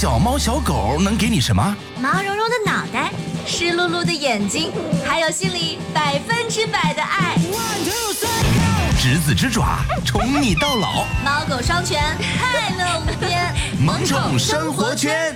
小猫小狗能给你什么？ 毛茸茸的脑袋，湿漉漉的眼睛，还有心里100%的爱。 执子之爪，宠你到老。 猫狗双全，快乐无边。 萌宠生活圈。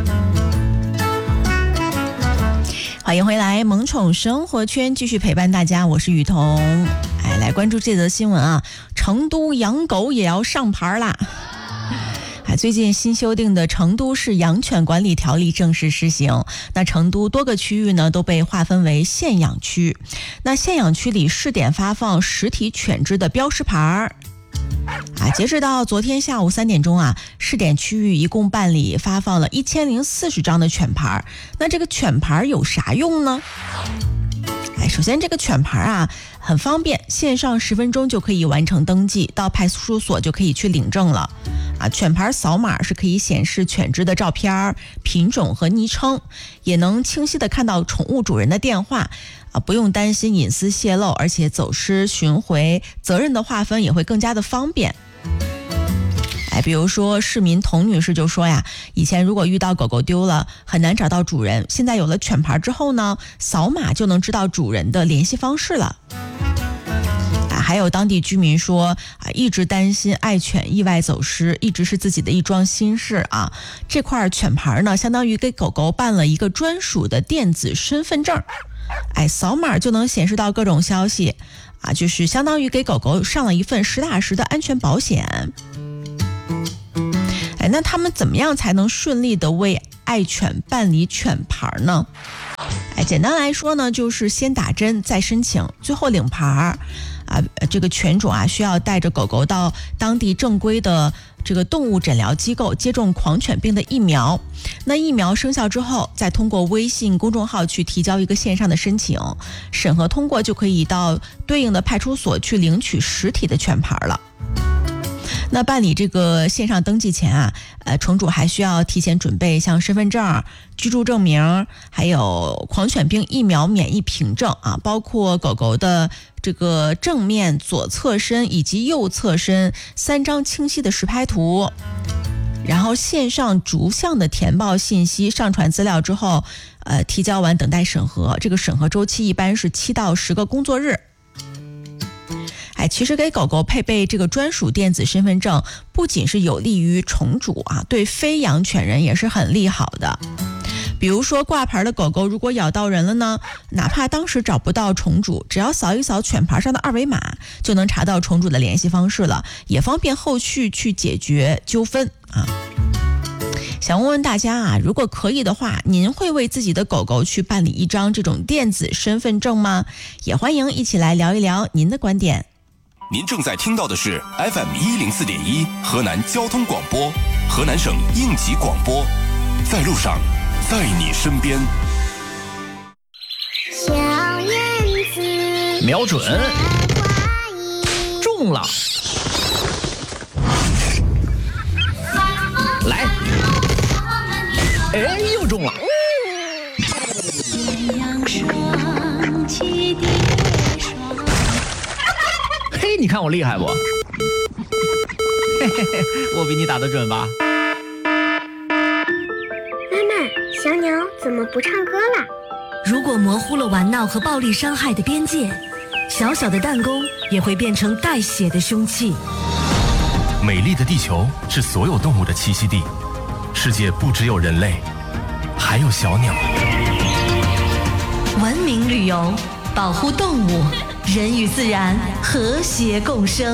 欢迎回来，萌宠生活圈继续陪伴大家，我是雨桐。来关注这则新闻啊，成都养狗也要上牌啦。最近新修订的成都市养犬管理条例正式施行，那成都多个区域呢都被划分为限养区。那限养区里试点发放实体犬只的标识牌。截止到昨天下午3点钟啊，试点区域一共办理发放了1040张的犬牌。那这个犬牌有啥用呢？首先这个犬牌啊很方便，线上10分钟就可以完成登记，到派出所就可以去领证了。犬牌扫码是可以显示犬只的照片、品种和昵称，也能清晰的看到宠物主人的电话，不用担心隐私泄露，而且走失寻回责任的划分也会更加的方便。比如说市民童女士就说呀，以前如果遇到狗狗丢了很难找到主人，现在有了犬牌之后呢，扫码就能知道主人的联系方式了。还有当地居民说一直担心爱犬意外走失，一直是自己的一桩心事啊。这块犬牌呢，相当于给狗狗办了一个专属的电子身份证，扫码就能显示到各种消息就是相当于给狗狗上了一份实打实的安全保险。那他们怎么样才能顺利的为爱犬办理犬牌呢？简单来说呢，就是先打针再申请，最后领牌这个犬主需要带着狗狗到当地正规的这个动物诊疗机构接种狂犬病的疫苗。那疫苗生效之后，再通过微信公众号去提交一个线上的申请，审核通过就可以到对应的派出所去领取实体的犬牌了。那办理这个线上登记前宠主还需要提前准备像身份证、居住证明，还有狂犬病疫苗免疫凭证包括狗狗的这个正面左侧身以及右侧身3张清晰的实拍图，然后线上逐项的填报信息，上传资料之后提交完等待审核，这个审核周期一般是7到10个工作日。其实给狗狗配备这个专属电子身份证，不仅是有利于宠主对非养犬人也是很利好的。比如说挂牌的狗狗如果咬到人了呢，哪怕当时找不到宠主，只要扫一扫犬牌上的2维码，就能查到宠主的联系方式了，也方便后续去解决纠纷想问问大家如果可以的话，您会为自己的狗狗去办理一张这种电子身份证吗？也欢迎一起来聊一聊您的观点。 您正在听到的是 FM104.1 河南交通广播，河南省应急广播，在路上，在你身边。 小燕子瞄准，中了，来，又中了。嘿，你看我厉害不？嘿嘿嘿，我比你打得准吧？ 妈妈，小鸟怎么不唱歌了？ 如果模糊了玩闹和暴力伤害的边界，小小的弹弓也会变成带血的凶器。 美丽的地球是所有动物的栖息地，世界不只有人类，还有小鸟。 文明旅游，保护动物，人与自然和谐共生。